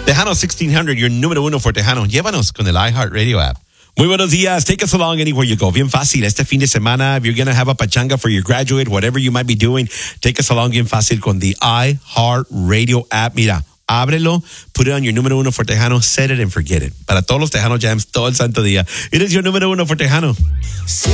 Tejano 1600, your número uno for Tejano. Llévanos con el iHeartRadio app. Muy buenos días. Take us along anywhere you go. Bien fácil. Este fin de semana, if you're going to have a pachanga for your graduate, whatever you might be doing, take us along bien fácil con the iHeartRadio app. Mira, ábrelo, put it on your número uno for Tejano, set it and forget it. Para todos los Tejano Jams, todo el santo día. It is your número uno for Tejano.